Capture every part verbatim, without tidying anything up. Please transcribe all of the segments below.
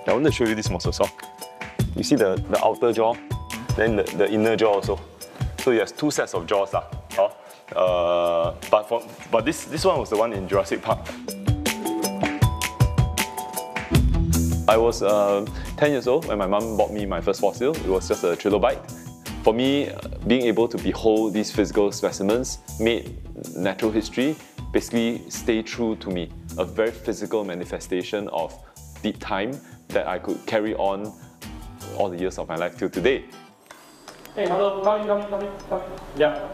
I want to show you this mosasaur. You see the, the outer jaw, then the, the inner jaw also. So it has two sets of jaws. Uh, uh, but for, but this, this one was the one in Jurassic Park. I was uh, ten years old when my mum bought me my first fossil. It was just a trilobite. For me, being able to behold these physical specimens made natural history basically stay true to me. A very physical manifestation of deep time that I could carry on all the years of my life till today. Hey, hello, come in, come in, come in, come in. Yeah.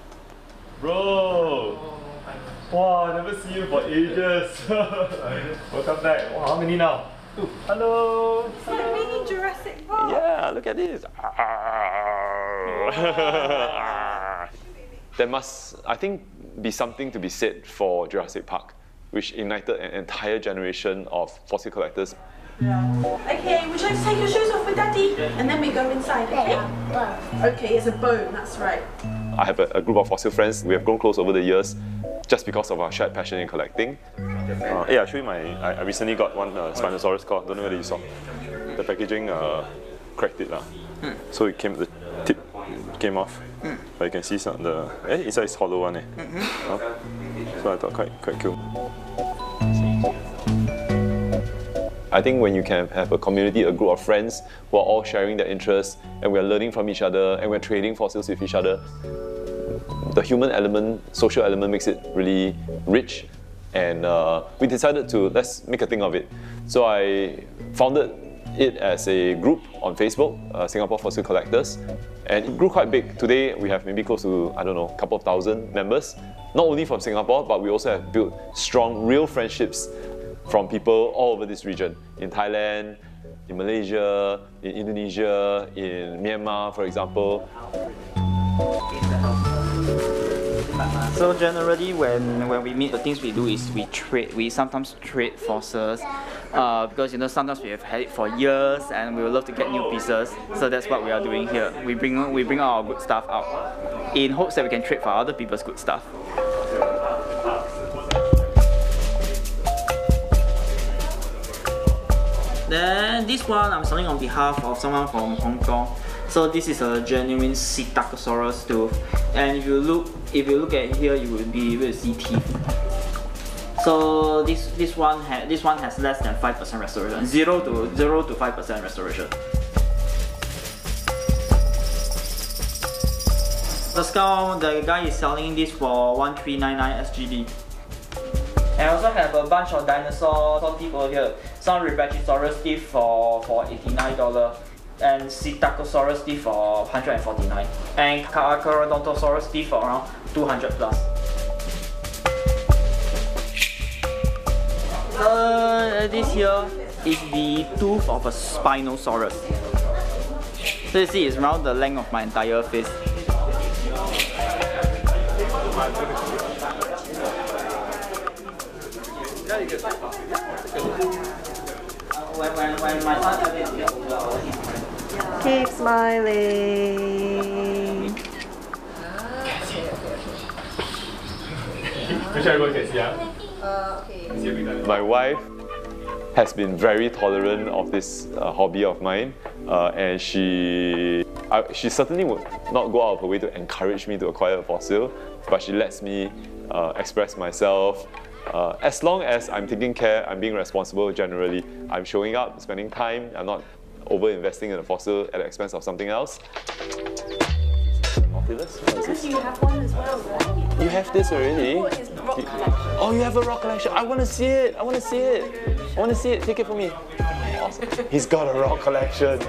Bro! Wow, I never see you for ages. Welcome back. Wow, how many now? Two. Hello! It's like being in Jurassic Park. Yeah, look at this. There must, I think, be something to be said for Jurassic Park, which ignited an entire generation of fossil collectors. Yeah. Okay, would you like to take your shoes off with Daddy? And then we go inside, okay? Okay, it's a bone, that's right. I have a, a group of fossil friends. We have grown close over the years just because of our shared passion in collecting. Uh, yeah, I'll show you my, I, I recently got one uh, Spinosaurus claw. Don't know whether you saw. The packaging uh, cracked it. Uh. Mm. So it came, the tip came off. Mm. But you can see some the, eh, inside is hollow one. Eh? Mm-hmm. uh, so I thought quite, quite cool. I think when you can have a community, a group of friends who are all sharing their interests and we're learning from each other and we're trading fossils with each other, the human element, social element makes it really rich. And uh, we decided to, let's make a thing of it. So I founded it as a group on Facebook, uh, Singapore Fossil Collectors, and it grew quite big. Today we have maybe close to, I don't know, a couple of thousand members, not only from Singapore, but we also have built strong, real friendships from people all over this region, in Thailand, in Malaysia, in Indonesia, in Myanmar, for example. So generally, when when we meet, the things we do is we trade. We sometimes trade fossils uh, because you know sometimes we have had it for years and we would love to get new pieces. So that's what we are doing here. We bring we bring our good stuff out in hopes that we can trade for other people's good stuff. Then this one I'm selling on behalf of someone from Hong Kong. So this is a genuine Psittacosaurus tooth, and if you look if you look at here, you will be able to see teeth. So this this one has this one has less than five percent restoration, zero to zero to five percent restoration. The skull, the guy is selling this for one three nine nine S G D. I also have a bunch of dinosaur teeth over here. Some Rebachisaurus teeth for, for eighty-nine dollars and Psittacosaurus teeth for one hundred forty-nine dollars and Carcharodontosaurus teeth for around two hundred plus. Uh, this here is the tooth of a Spinosaurus. So you see it's around the length of my entire face. When, when, when my son had it, Keep smiling. My wife has been very tolerant of this uh, hobby of mine, uh, and she uh, she certainly would not go out of her way to encourage me to acquire a fossil, but she lets me uh, express myself. Uh, as long as I'm taking care, I'm being responsible generally, I'm showing up, spending time, I'm not over-investing in a fossil at the expense of something else. Nautilus? What is this? You have one as well, right? You have this already? Oh, his rock collection. Oh, you have a rock collection. I want to see it. I want to see it. I want to see it. Take it for me. Awesome. He's got a rock collection.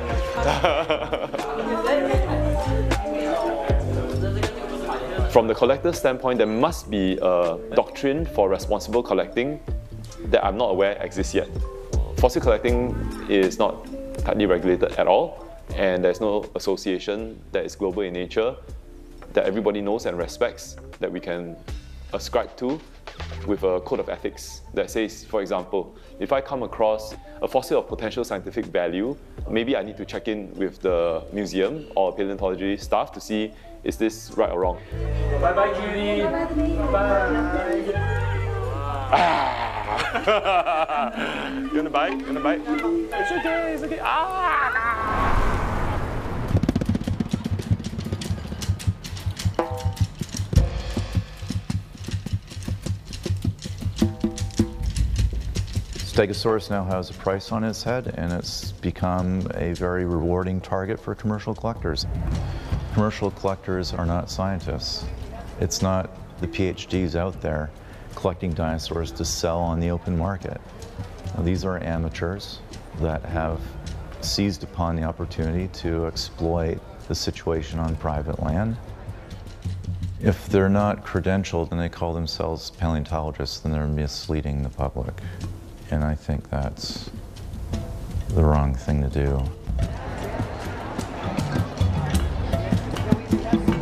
From the collector's standpoint, there must be a doctrine for responsible collecting that I'm not aware exists yet. Fossil collecting is not tightly regulated at all, and there's no association that is global in nature that everybody knows and respects that we can ascribe to with a code of ethics that says, for example, if I come across a fossil of potential scientific value, maybe I need to check in with the museum or paleontology staff to see, is this right or wrong? Bye bye, Julie. Bye bye. Ah. You wanna bite? You wanna bite? It's okay, it's okay. Ah! Stegosaurus now has a price on its head, and it's become a very rewarding target for commercial collectors. Commercial collectors are not scientists. It's not the PhDs out there collecting dinosaurs to sell on the open market. Now, these are amateurs that have seized upon the opportunity to exploit the situation on private land. If they're not credentialed and they call themselves paleontologists, then they're misleading the public. And I think that's the wrong thing to do.